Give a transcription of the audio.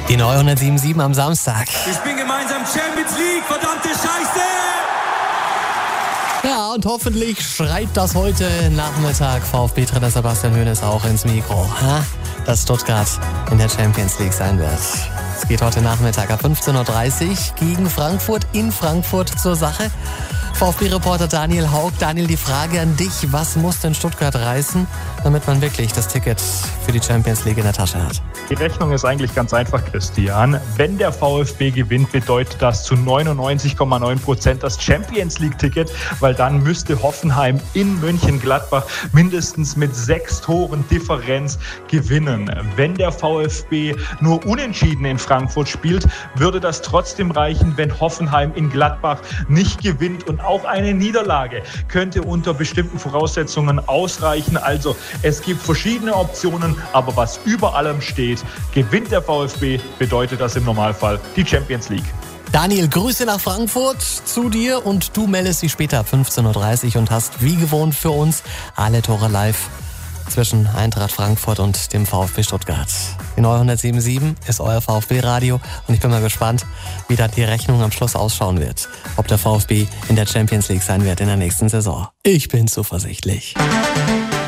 Die neue 107.7 am Samstag. Ich bin gemeinsam Champions League, verdammte Scheiße! Ja, und hoffentlich schreit das heute Nachmittag VfB-Trainer Sebastian Hoeneß auch ins Mikro, dass Stuttgart in der Champions League sein wird. Es geht heute Nachmittag ab 15.30 Uhr gegen Frankfurt in Frankfurt zur Sache. VfB-Reporter Daniel Haug. Daniel, die Frage an dich, was muss denn Stuttgart reißen, damit man wirklich das Ticket für die Champions League in der Tasche hat? Die Rechnung ist eigentlich ganz einfach, Christian. Wenn der VfB gewinnt, bedeutet das zu 99,9% das Champions League-Ticket, weil dann müsste Hoffenheim in Mönchengladbach mindestens mit 6 Toren Differenz gewinnen. Wenn der VfB nur unentschieden in Frankfurt spielt, würde das trotzdem reichen, wenn Hoffenheim in Gladbach nicht gewinnt, und auch eine Niederlage könnte unter bestimmten Voraussetzungen ausreichen. Also es gibt verschiedene Optionen, aber was über allem steht, gewinnt der VfB, bedeutet das im Normalfall die Champions League. Daniel, Grüße nach Frankfurt zu dir und du meldest dich später ab 15.30 Uhr und hast wie gewohnt für uns alle Tore live zwischen Eintracht Frankfurt und dem VfB Stuttgart. Die neue 107.7 ist euer VfB-Radio und ich bin mal gespannt, wie dann die Rechnung am Schluss ausschauen wird. Ob der VfB in der Champions League sein wird in der nächsten Saison. Ich bin zuversichtlich.